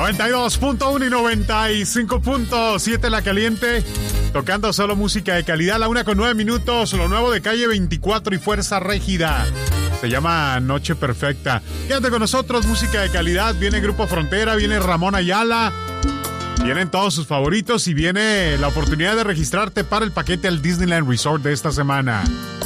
92.1 y 95.7 La Caliente, tocando solo música de calidad. La 1:09, lo nuevo de Calle 24 y Fuerza Régida. Se llama Noche Perfecta. Quédate con nosotros, música de calidad. Viene Grupo Frontera, viene Ramón Ayala, vienen todos sus favoritos y viene la oportunidad de registrarte para el paquete al Disneyland Resort de esta semana.